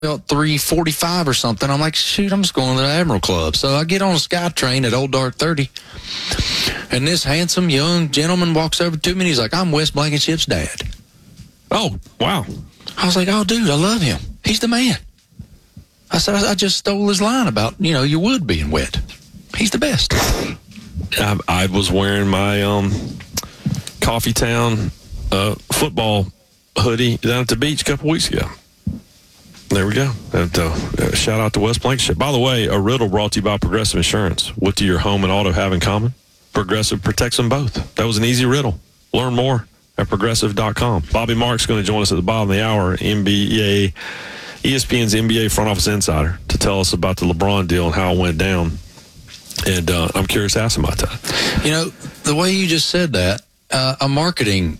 about 3:45 or something. I'm like, shoot, I'm just going to the Admiral Club. So I get on a SkyTrain at Old Dark 30, and this handsome young gentleman walks over to me, and he's like, I'm Wes Blankenship's dad. Oh, wow. I was like, oh, dude, I love him. He's the man. I said, I just stole his line about, your wood being wet. He's the best. I was wearing my Coffee Town football hoodie down at the beach a couple weeks ago. There we go. Shout out to Wes Blankenship. By the way, a riddle brought to you by Progressive Insurance. What do your home and auto have in common? Progressive protects them both. That was an easy riddle. Learn more at Progressive.com. Bobby Marks going to join us at the bottom of the hour, ESPN's NBA front office insider, to tell us about the LeBron deal and how it went down. And I'm curious to ask him about that. The way you just said that, a marketing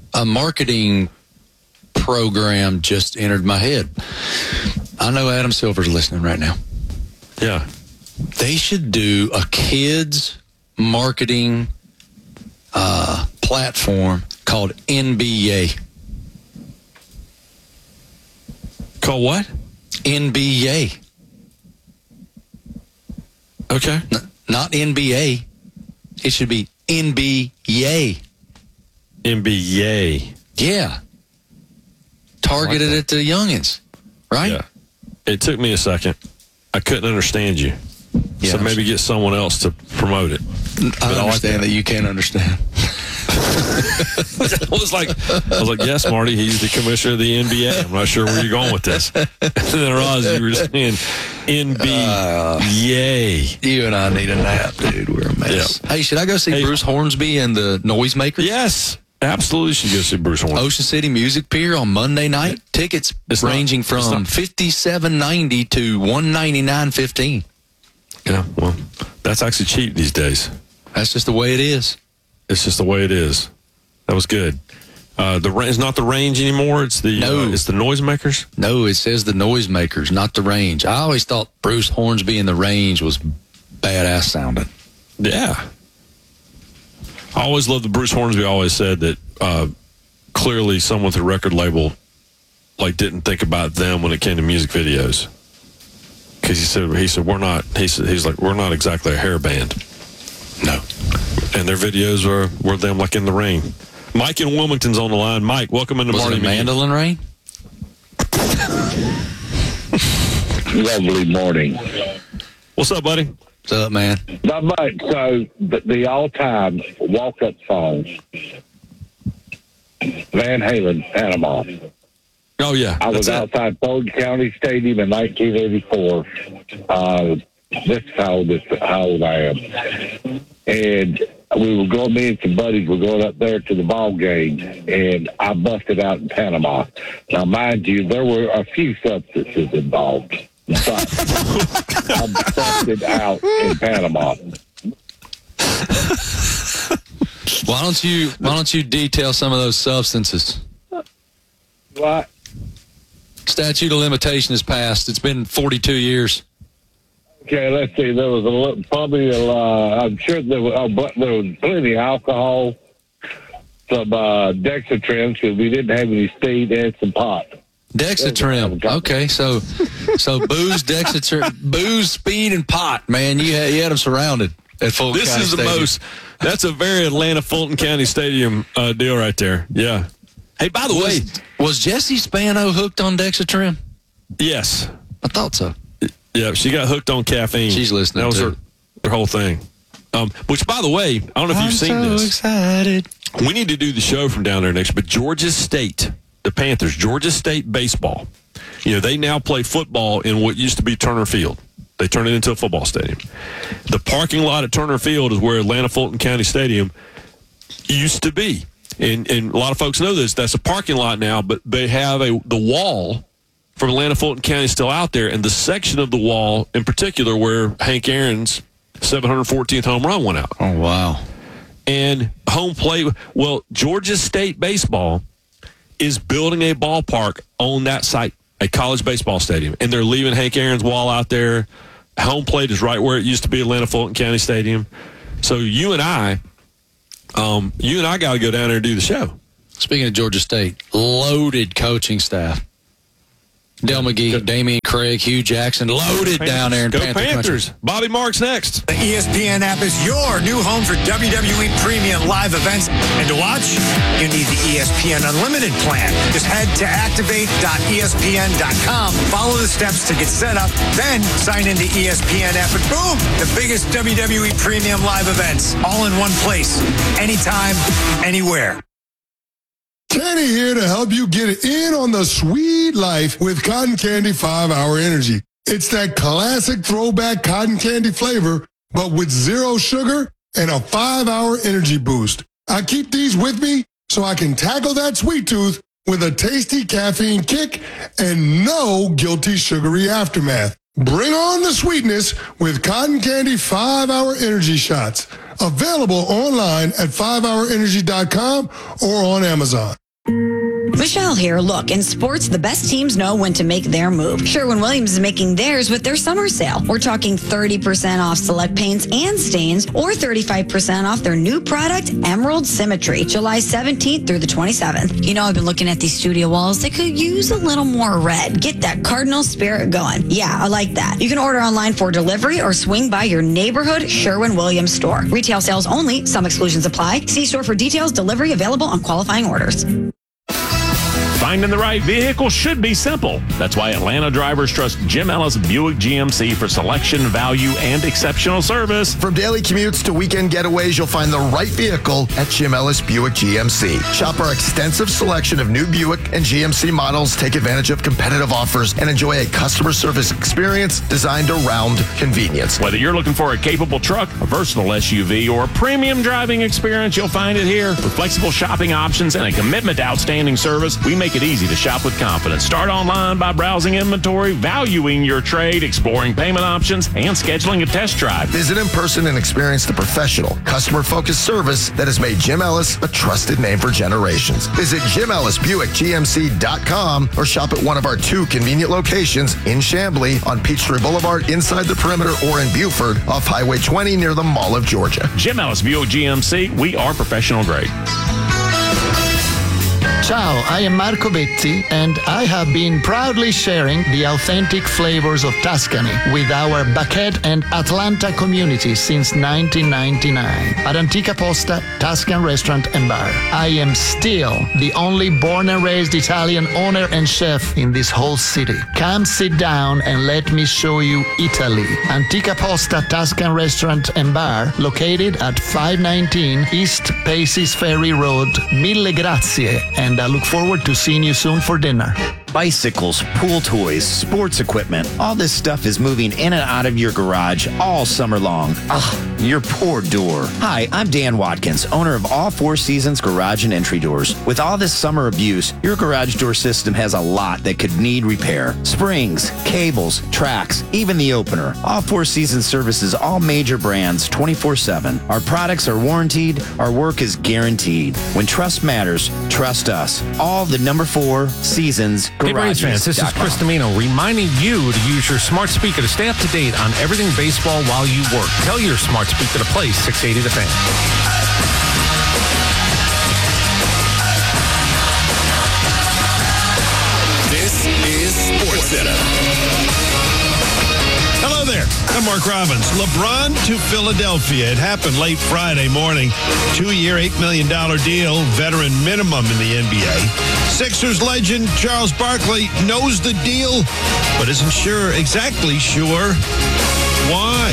program just entered my head. I know Adam Silver's listening right now. Yeah. They should do a kids marketing platform called NBA. Called what? NBA. Okay. Not NBA. It should be NBA. NBA. Yeah. Targeted at the youngins, right? Yeah. It took me a second. I couldn't understand you. Yeah, so maybe get someone else to promote it. I understand that you can't understand. I was like, yes, Marty, he's the commissioner of the NBA. I'm not sure where you're going with this. And then I realized you were saying NBA. You and I need a nap, dude. We're a mess. Yeah. Hey, should I go see Bruce Hornsby and the Noisemakers? Yes. Absolutely should go see Bruce Hornsby. Ocean City Music Pier on Monday night. Tickets ranging from $57.90 to $199.15. Yeah, well, that's actually cheap these days. That's just the way it is. It's just the way it is. That was good. It's not the Range anymore. It's the it's the Noisemakers. No, it says the Noisemakers, not the Range. I always thought Bruce Hornsby and the Range was badass sounding. Yeah. I always loved the Bruce Hornsby. Always said that clearly someone with a record label didn't think about them when it came to music videos. Because he said we're not. He's like, we're not exactly a hair band. No. And their videos were them in the rain. Mike in Wilmington's on the line. Mike, welcome into Marty. Was it Mandolin Rain? Lovely morning. What's up, buddy? What's up, man? Not much. So the all-time walk-up song, Van Halen, Panama. Oh, yeah. I was outside Fulton County Stadium in 1984. This is how old I am. And me and some buddies were going up there to the ball game, and I busted out in Panama. Now, mind you, there were a few substances involved, but I busted out in Panama. Why don't you detail some of those substances? What? Statute of limitation has passed. It's been 42 years. Okay, let's see. There was I'm sure there was plenty of alcohol, some Dexatrim, because we didn't have any speed, and some pot. Dexatrim. Okay, so booze, Dexatrim, booze, speed, and pot. Man, you had them surrounded at Fulton County Stadium. That's a very Atlanta Fulton County Stadium deal right there. Yeah. Hey, by the way, was Jessie Spano hooked on Dexatrim? Yes, I thought so. Yeah, she got hooked on caffeine. She's listening. That was her whole thing. Which, by the way, I don't know if you've seen this. I'm so excited. We need to do the show from down there next. But Georgia State, the Panthers, Georgia State baseball. They now play football in what used to be Turner Field. They turned it into a football stadium. The parking lot at Turner Field is where Atlanta Fulton County Stadium used to be. And a lot of folks know this. That's a parking lot now, but they have the wall from Atlanta Fulton County is still out there, and the section of the wall in particular where Hank Aaron's 714th home run went out. Oh, wow. And home plate, Georgia State baseball is building a ballpark on that site, a college baseball stadium, and they're leaving Hank Aaron's wall out there. Home plate is right where it used to be Atlanta Fulton County Stadium. So you and I got to go down there and do the show. Speaking of Georgia State, loaded coaching staff. Del McGee, Damian Craig, Hugh Jackson, loaded down there in Go Panther Panthers. Country. Bobby Marks next. The ESPN app is your new home for WWE Premium live events. And to watch, you need the ESPN Unlimited plan. Just head to activate.espn.com, follow the steps to get set up, then sign into ESPN app, and boom, the biggest WWE Premium live events, all in one place, anytime, anywhere. Kenny here to help you get in on the sweet life with Cotton Candy 5-Hour Energy. It's that classic throwback cotton candy flavor, but with 0 sugar and a 5-hour energy boost. I keep these with me so I can tackle that sweet tooth with a tasty caffeine kick and no guilty sugary aftermath. Bring on the sweetness with Cotton Candy 5-Hour Energy Shots. Available online at 5hourenergy.com or on Amazon. Michelle here. Look, in sports, the best teams know when to make their move. Sherwin-Williams is making theirs with their summer sale. We're talking 30% off select paints and stains or 35% off their new product, Emerald Symmetry, July 17th through the 27th. You know, I've been looking at these studio walls. They could use a little more red. Get that cardinal spirit going. Yeah, I like that. You can order online for delivery or swing by your neighborhood Sherwin-Williams store. Retail sales only. Some exclusions apply. See store for details. Delivery available on qualifying orders. Finding the right vehicle should be simple. That's why Atlanta drivers trust Jim Ellis Buick GMC for selection, value, and exceptional service. From daily commutes to weekend getaways, you'll find the right vehicle at Jim Ellis Buick GMC. Shop our extensive selection of new Buick and GMC models, take advantage of competitive offers, and enjoy a customer service experience designed around convenience. Whether you're looking for a capable truck, a versatile SUV, or a premium driving experience, you'll find it here. With flexible shopping options and a commitment to outstanding service, we make it easy to shop with confidence. Start online by browsing inventory, valuing your trade, exploring payment options, and scheduling a test drive. Visit in person and experience the professional, customer-focused service that has made Jim Ellis a trusted name for generations. Visit JimEllisBuickGMC.com or shop at one of our 2 convenient locations in Chamblee on Peachtree Boulevard inside the perimeter or in Buford off Highway 20 near the Mall of Georgia. Jim Ellis Buick GMC, we are professional grade. Ciao, I am Marco Betti, and I have been proudly sharing the authentic flavors of Tuscany with our Buckhead and Atlanta community since 1999 at Antica Posta Tuscan Restaurant and Bar. I am still the only born and raised Italian owner and chef in this whole city. Come sit down and let me show you Italy. Antica Posta Tuscan Restaurant and Bar, located at 519 East Paces Ferry Road. Mille grazie, and I look forward to seeing you soon for dinner. Bicycles, pool toys, sports equipment, all this stuff is moving in and out of your garage all summer long. Ugh, your poor door. Hi, I'm Dan Watkins, owner of All Four Seasons Garage and Entry Doors. With all this summer abuse, your garage door system has a lot that could need repair. Springs, cables, tracks, even the opener. All Four Seasons services all major brands 24/7. Our products are warranted. Our work is guaranteed. When trust matters, trust us. All the number 4 Seasons Hey, Braves fans, this is Chris Domino reminding you to use your smart speaker to stay up to date on everything baseball while you work. Tell your smart speaker to play 680 The Fan. This is SportsCenter. Hello there. I'm Mark Robbins. LeBron to Philadelphia. It happened late Friday morning. 2-year, $8 million deal, veteran minimum in the NBA. Sixers legend Charles Barkley knows the deal, but isn't exactly sure why.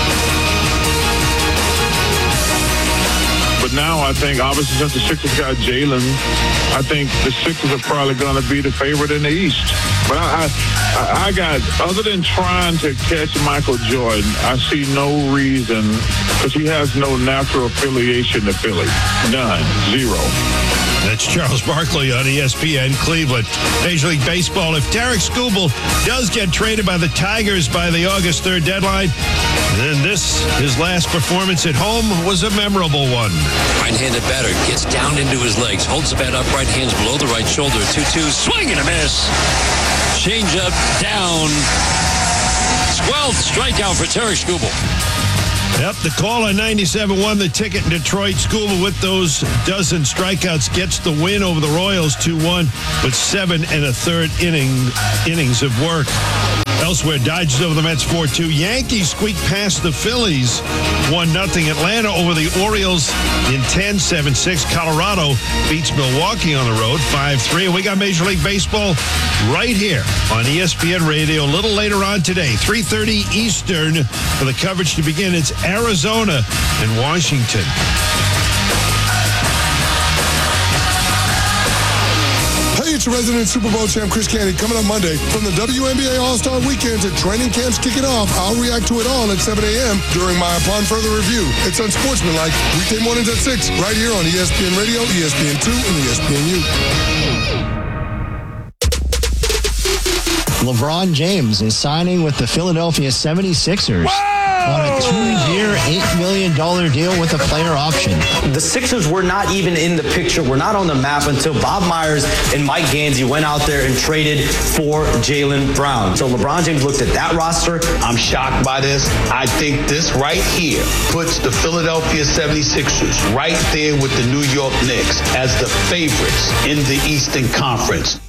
But now I think, obviously, since the Sixers got Jalen, I think the Sixers are probably going to be the favorite in the East. But I got, other than trying to catch Michael Jordan, I see no reason, because he has no natural affiliation to Philly. None. Zero. That's Charles Barkley on ESPN Cleveland. Major League Baseball, if Tarek Skubal does get traded by the Tigers by the August 3rd deadline, then his last performance at home, was a memorable one. Right-handed batter gets down into his legs, holds the bat upright, hands below the right shoulder, 2-2, swing and a miss. Change up, down. 12th strikeout for Tarek Skubal. Yep, the call on 97 won the ticket in Detroit. Scuba, with those dozen strikeouts, gets the win over the Royals 2-1 with 7 1/3 innings of work. Elsewhere, Dodgers over the Mets 4-2. Yankees squeaked past the Phillies 1-0. Atlanta over the Orioles in 10, 7-6. Colorado beats Milwaukee on the road 5-3. And we got Major League Baseball right here on ESPN Radio a little later on today, 3:30 Eastern, for the coverage to begin. It's Arizona and Washington. Hey, it's your resident Super Bowl champ, Chris Canty, coming up Monday. From the WNBA All-Star Weekend to training camps kicking off, I'll react to it all at 7 a.m. during my Upon Further Review. It's Unsportsmanlike, weekday mornings at 6, right here on ESPN Radio, ESPN2, and ESPNU. LeBron James is signing with the Philadelphia 76ers. On a 2-year, $8 million deal with a player option. The Sixers were not even in the picture, were not on the map until Bob Myers and Mike Gansey went out there and traded for Jaylen Brown. So LeBron James looked at that roster. I'm shocked by this. I think this right here puts the Philadelphia 76ers right there with the New York Knicks as the favorites in the Eastern Conference.